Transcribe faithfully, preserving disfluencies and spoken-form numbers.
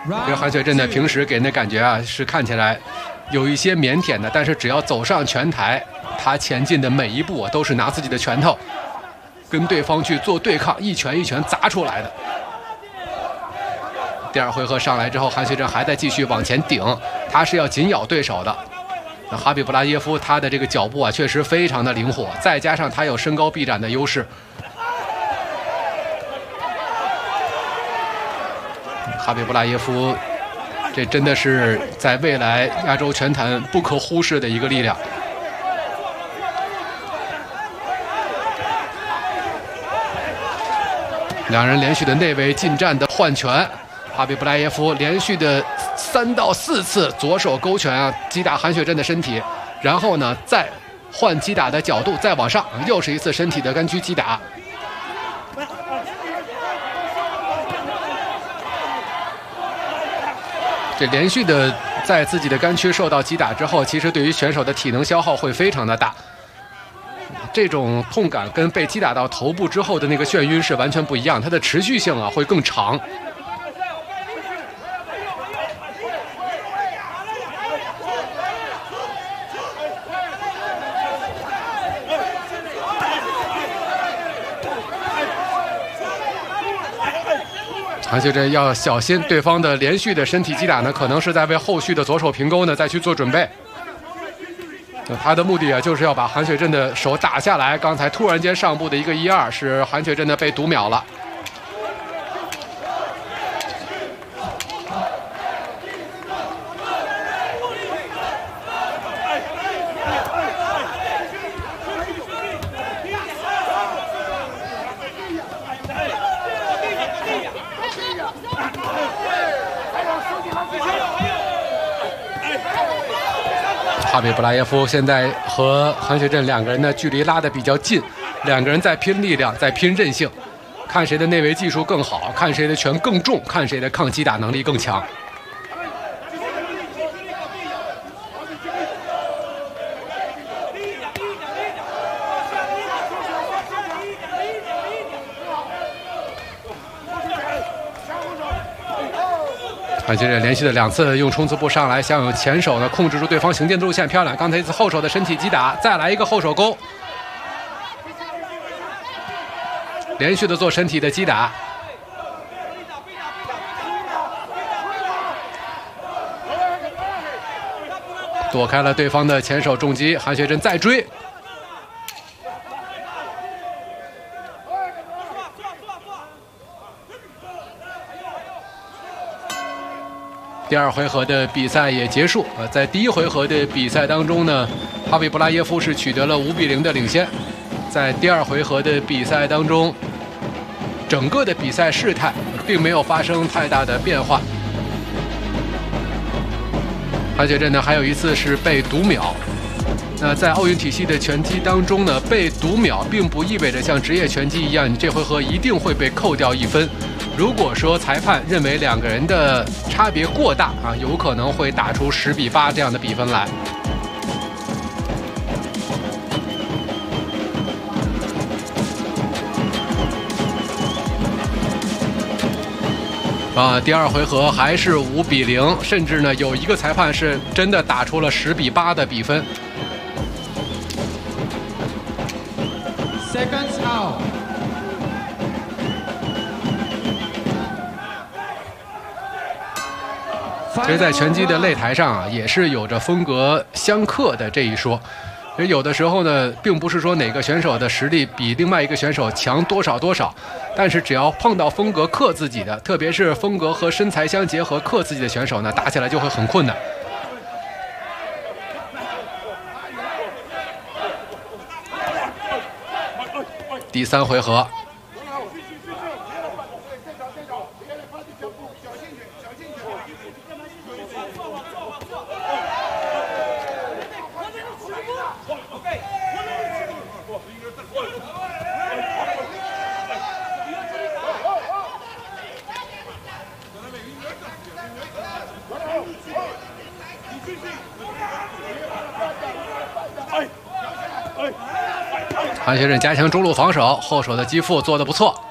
这韩雪镇呢，平时给人的感觉啊，是看起来有一些腼腆的，但是只要走上拳台，他前进的每一步啊，都是拿自己的拳头跟对方去做对抗，一拳一拳砸出来的。第二回合上来之后，韩雪镇还在继续往前顶，他是要紧咬对手的。那哈比布拉耶夫他的这个脚步啊，确实非常的灵活，再加上他有身高臂展的优势。哈比布拉耶夫，这真的是在未来亚洲拳坛不可忽视的一个力量。两人连续的内围近战的换拳，哈比布拉耶夫连续的三到四次左手勾拳啊，击打韩雪镇的身体，然后呢再换击打的角度再往上，又是一次身体的杆区击打。这连续的在自己的杆区受到击打之后，其实对于选手的体能消耗会非常的大。这种痛感跟被击打到头部之后的那个眩晕是完全不一样，它的持续性啊会更长。韩雪镇要小心对方的连续的身体击打呢，可能是在为后续的左手平勾呢再去做准备。他的目的啊，就是要把韩雪镇的手打下来。刚才突然间上步的一个一二，使韩雪镇的被读秒了。哈比布拉耶夫现在和韩雪镇两个人的距离拉得比较近，两个人在拼力量，在拼韧性，看谁的内围技术更好，看谁的拳更重，看谁的抗击打能力更强。韩雪镇连续的两次用冲刺步上来，想用前手呢控制住对方行进的路线，漂亮。刚才一次后手的身体击打，再来一个后手勾，连续的做身体的击打。躲开了对方的前手重击，韩雪镇再追。第二回合的比赛也结束啊，在第一回合的比赛当中呢，哈比布拉耶夫是取得了五比零的领先。在第二回合的比赛当中，整个的比赛事态并没有发生太大的变化。韩雪镇呢，还有一次是被读秒。那在奥运体系的拳击当中呢，被读秒并不意味着像职业拳击一样，你这回合一定会被扣掉一分。如果说裁判认为两个人的差别过大啊，有可能会打出十比八这样的比分来。啊，第二回合还是五比零，甚至呢有一个裁判是真的打出了十比八的比分。 Seconds out。 其实，在拳击的擂台上啊，也是有着风格相克的这一说。所以有的时候呢，并不是说哪个选手的实力比另外一个选手强多少多少，但是只要碰到风格克自己的，特别是风格和身材相结合克自己的选手呢，打起来就会很困难。第三回合。韩雪镇加强中路防守，后手的击负做得不错。